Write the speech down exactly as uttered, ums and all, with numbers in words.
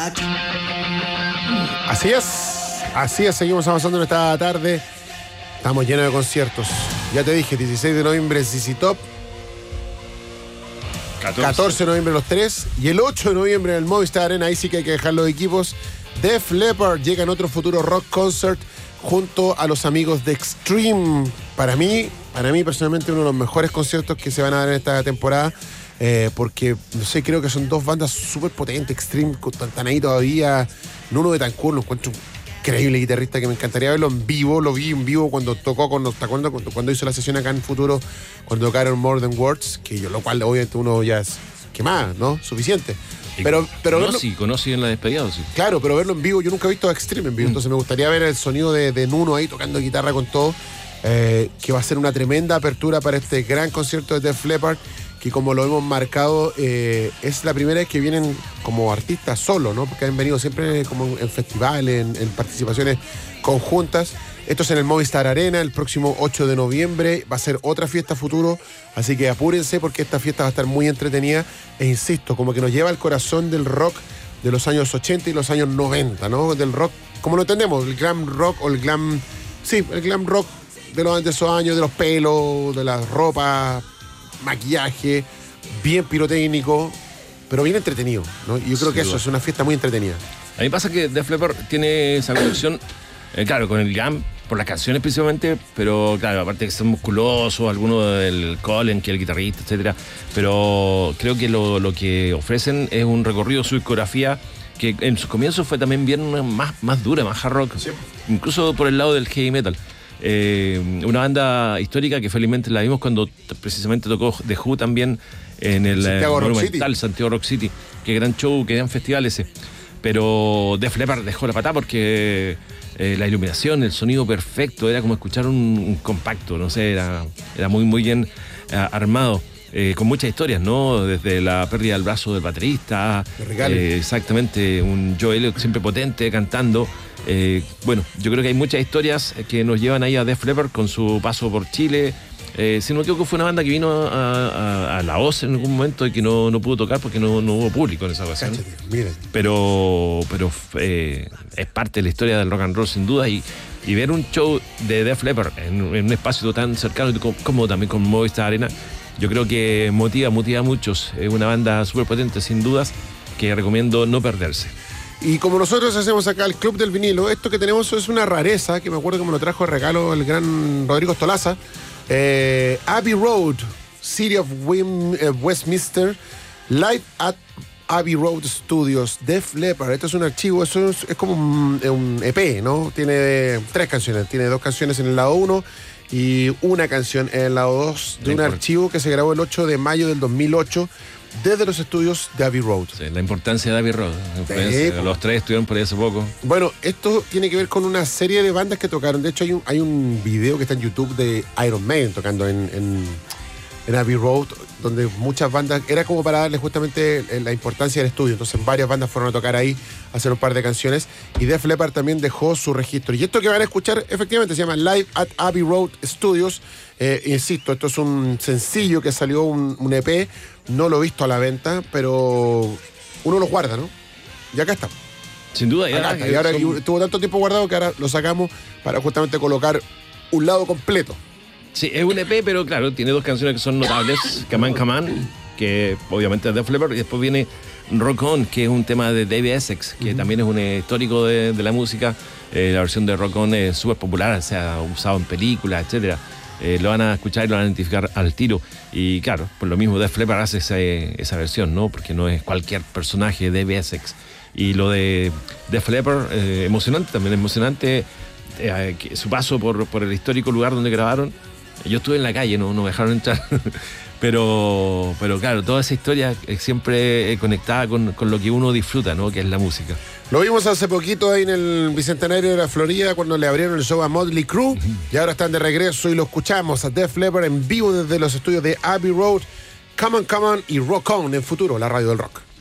Así es, así es, seguimos avanzando en esta tarde. Estamos llenos de conciertos. Ya te dije, dieciséis de noviembre Z Z Top, catorce de noviembre los tres, y el ocho de noviembre en el Movistar Arena, ahí sí que hay que dejar los equipos. Def Leppard llega en otro futuro rock concert junto a los amigos de Extreme. Para mí, para mí personalmente uno de los mejores conciertos que se van a dar en esta temporada. Eh, porque, no sé, creo que son dos bandas súper potentes. Extreme, están ahí todavía. Nuno Betancourt, lo encuentro un increíble guitarrista que me encantaría verlo en vivo. Lo vi en vivo cuando tocó con ¿te acuerdas? Cuando, cuando hizo la sesión acá en Futuro, cuando tocaron More Than Words, que yo, lo cual obviamente uno ya es, ¿qué más? ¿No? Suficiente. Pero, pero conocí, verlo, conocí en la despedida, sí. Claro, pero verlo en vivo, yo nunca he visto a Extreme en vivo, mm. entonces me gustaría ver el sonido de, de Nuno ahí tocando guitarra con todo, eh, que va a ser una tremenda apertura para este gran concierto de Def Leppard, que como lo hemos marcado, eh, es la primera vez que vienen como artistas solo, ¿no? Porque han venido siempre como en festivales, en, en participaciones conjuntas. Esto es en el Movistar Arena, el próximo ocho de noviembre. Va a ser otra fiesta Futuro, así que apúrense porque esta fiesta va a estar muy entretenida. E insisto, como que nos lleva al corazón del rock de los años ochenta y los años noventa, ¿no? Del rock, como lo entendemos, el glam rock o el glam... Sí, el glam rock de, los, de esos años, de los pelos, de las ropas, maquillaje, bien pirotécnico, pero bien entretenido, ¿no? Y yo creo sí, que eso es una fiesta muy entretenida. A mí pasa que Def Leppard tiene esa conexión, eh, claro, con el glam, por las canciones principalmente, pero claro, aparte de que son musculosos, algunos del Colin, que es el guitarrista, etcétera, pero creo que lo, lo que ofrecen es un recorrido, su discografía, que en sus comienzos fue también bien más, más dura, más hard rock, sí. Incluso por el lado del heavy metal. Eh, una banda histórica que felizmente la vimos cuando t- precisamente tocó The Who también en el Santiago eh, Rock Monumental, City. Santiago Rock City. Qué gran show, qué gran festival ese. Pero Def Leppard dejó la patada porque eh, la iluminación, el sonido perfecto, era como escuchar un, un compacto, no sé, era, era muy muy bien eh, armado. Eh, con muchas historias, ¿no? Desde la pérdida del brazo del baterista, eh, exactamente, un Joe Elliott siempre potente cantando. Eh, bueno, yo creo que hay muchas historias que nos llevan ahí a Def Leppard con su paso por Chile. Eh, si no me equivoco, fue una banda que vino a, a, a la O Z en algún momento y que no, no pudo tocar porque no, no hubo público en esa ocasión. Cáchate, miren. Pero, pero eh, es parte de la historia del rock and roll sin duda, y, y ver un show de Def Leppard en, en un espacio tan cercano como, como también con Movistar Arena, yo creo que motiva, motiva a muchos. Es una banda súper potente sin dudas que recomiendo no perderse. Y como nosotros hacemos acá el Club del Vinilo, esto que tenemos es una rareza, que me acuerdo que me lo trajo de regalo el gran Rodrigo Stolaza. Eh, Abbey Road, City of Wim, eh, Westminster, Live at Abbey Road Studios, Def Leppard. Esto es un archivo, eso es, es como un, un E P, ¿no? Tiene tres canciones, tiene dos canciones en el lado uno y una canción en el lado dos de un archivo que se grabó el ocho de mayo del dos mil ocho desde los estudios de Abbey Road. Sí, la importancia de Abbey Road. Sí, los tres estuvieron por ahí hace poco. Bueno, esto tiene que ver con una serie de bandas que tocaron. De hecho, hay un, hay un video que está en YouTube de Iron Maiden tocando en, en, en Abbey Road, donde muchas bandas, era como para darle justamente la importancia del estudio. Entonces varias bandas fueron a tocar ahí, a hacer un par de canciones, y Def Leppard también dejó su registro. Y esto que van a escuchar efectivamente se llama Live at Abbey Road Studios. Eh, insisto, esto es un sencillo que salió, un, un E P, no lo he visto a la venta, pero uno lo guarda, ¿no? Y acá está. Sin duda, ya. Acá está. Y ahora son... estuvo tanto tiempo guardado que ahora lo sacamos para justamente colocar un lado completo. Sí, es un E P, pero claro, tiene dos canciones que son notables. Come On, Come On, que obviamente es de Def Leppard, y después viene Rock On, que es un tema de David Essex, que uh-huh. también es un histórico de, de la música. Eh, la versión de Rock On es súper popular, se ha usado en películas, etcétera. Eh, lo van a escuchar y lo van a identificar al tiro. Y claro, por lo mismo Def Leppard hace esa, esa versión, ¿no? Porque no es cualquier personaje de David Essex. Y lo de Def Leppard, eh, emocionante, también emocionante, eh, su paso por, por el histórico lugar donde grabaron. Yo estuve en la calle, no, no me dejaron entrar. pero, pero claro, toda esa historia es siempre conectada con, con lo que uno disfruta, ¿no? Que es la música. Lo vimos hace poquito ahí en el Bicentenario de la Florida cuando le abrieron el show a Motley Crue, uh-huh. y ahora están de regreso y lo escuchamos a Def Leppard en vivo desde los estudios de Abbey Road. Come On, Come On y Rock On en Futuro, la radio del rock.